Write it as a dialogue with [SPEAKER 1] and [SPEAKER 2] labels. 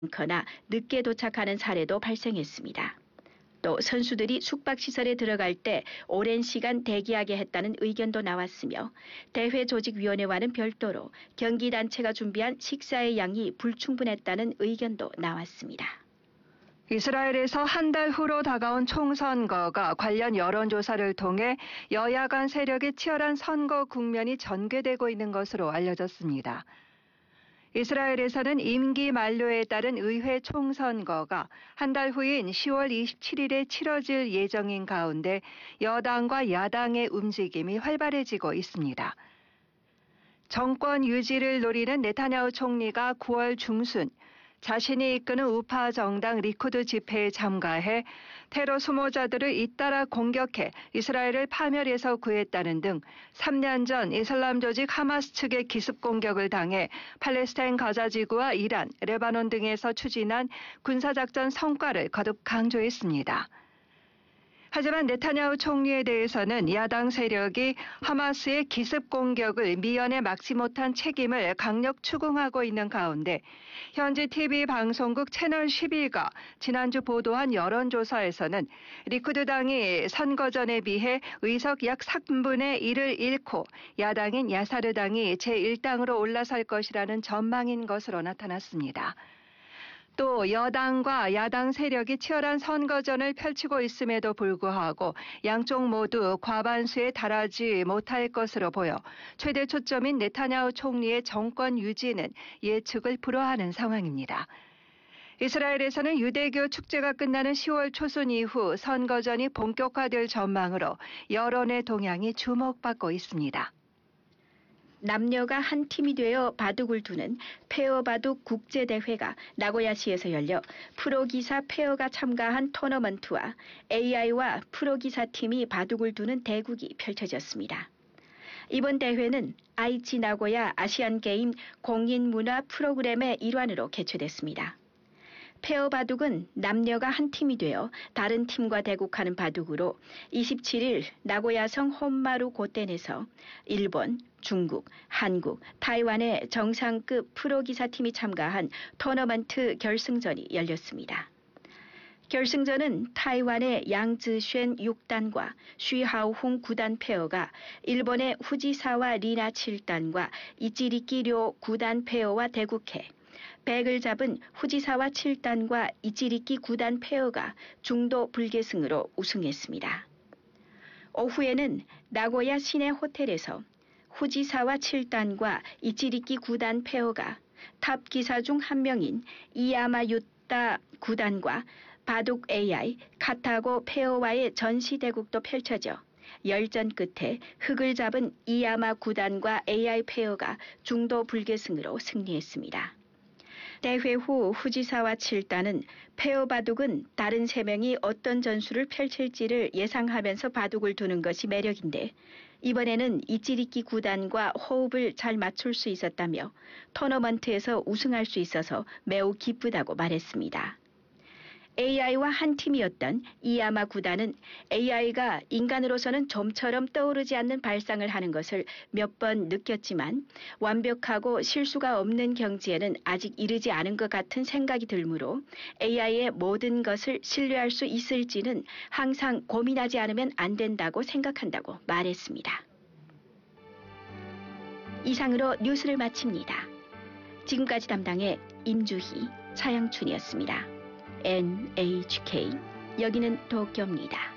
[SPEAKER 1] 많거나 늦게 도착하는 사례도 발생했습니다. 또 선수들이 숙박시설에 들어갈 때 오랜 시간 대기하게 했다는 의견도 나왔으며 대회조직위원회와는 별도로 경기단체가 준비한 식사의 양이 불충분했다는 의견도 나왔습니다.
[SPEAKER 2] 이스라엘에서 한 달 후로 다가온 총선거가 관련 여론조사를 통해 여야 간 세력의 치열한 선거 국면이 전개되고 있는 것으로 알려졌습니다. 이스라엘에서는 임기 만료에 따른 의회 총선거가 한 달 후인 10월 27일에 치러질 예정인 가운데 여당과 야당의 움직임이 활발해지고 있습니다. 정권 유지를 노리는 네타냐후 총리가 9월 중순 자신이 이끄는 우파 정당 리쿠드 집회에 참가해 테러 수모자들을 잇따라 공격해 이스라엘을 파멸해서 구했다는 등 3년 전 이슬람 조직 하마스 측의 기습 공격을 당해 팔레스타인 가자지구와 이란, 레바논 등에서 추진한 군사작전 성과를 거듭 강조했습니다. 하지만 네타냐후 총리에 대해서는 야당 세력이 하마스의 기습 공격을 미연에 막지 못한 책임을 강력 추궁하고 있는 가운데 현지 TV 방송국 채널 11가 지난주 보도한 여론조사에서는 리쿠드당이 선거 전에 비해 의석 약 3분의 1을 잃고 야당인 야사르당이 제1당으로 올라설 것이라는 전망인 것으로 나타났습니다. 또 여당과 야당 세력이 치열한 선거전을 펼치고 있음에도 불구하고 양쪽 모두 과반수에 달하지 못할 것으로 보여 최대 초점인 네타냐후 총리의 정권 유지는 예측을 불허하는 상황입니다. 이스라엘에서는 유대교 축제가 끝나는 10월 초순 이후 선거전이 본격화될 전망으로 여론의 동향이 주목받고 있습니다.
[SPEAKER 1] 남녀가 한 팀이 되어 바둑을 두는 페어바둑 국제대회가 나고야시에서 열려 프로기사 페어가 참가한 토너먼트와 AI와 프로기사 팀이 바둑을 두는 대국이 펼쳐졌습니다. 이번 대회는 아이치 나고야 아시안게임 공인문화 프로그램의 일환으로 개최됐습니다. 페어 바둑은 남녀가 한 팀이 되어 다른 팀과 대국하는 바둑으로 27일 나고야성 혼마루 고텐에서 일본, 중국, 한국, 타이완의 정상급 프로기사팀이 참가한 토너먼트 결승전이 열렸습니다. 결승전은 타이완의 양즈쉔 6단과 쉬하오홍 9단 페어가 일본의 후지사와 리나 7단과 이찌리끼 료 9단 페어와 대국해 백을 잡은 후지사와 7단과 이찌리끼 9단 페어가 중도 불계승으로 우승했습니다. 오후에는 나고야 시내 호텔에서 후지사와 7단과 이찌리끼 9단 페어가 탑 기사 중 한 명인 이야마유타 9단과 바둑 AI 카타고 페어와의 전시대국도 펼쳐져 열전 끝에 흙을 잡은 이야마 9단과 AI 페어가 중도 불계승으로 승리했습니다. 대회 후 후지사와 7단은 페어 바둑은 다른 3명이 어떤 전술을 펼칠지를 예상하면서 바둑을 두는 것이 매력인데 이번에는 이찌리끼 9단과 호흡을 잘 맞출 수 있었다며 토너먼트에서 우승할 수 있어서 매우 기쁘다고 말했습니다. AI와 한 팀이었던 이야마 9단은 AI가 인간으로서는 좀처럼 떠오르지 않는 발상을 하는 것을 몇 번 느꼈지만 완벽하고 실수가 없는 경지에는 아직 이르지 않은 것 같은 생각이 들므로 AI의 모든 것을 신뢰할 수 있을지는 항상 고민하지 않으면 안 된다고 생각한다고 말했습니다. 이상으로 뉴스를 마칩니다. 지금까지 담당의 임주희, 차영춘이었습니다. NHK 여기는 도쿄입니다.